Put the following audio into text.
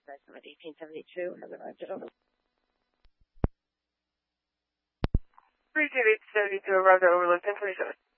Resident 1872 has arrived at over. 32872 arrived at Overlook 1027.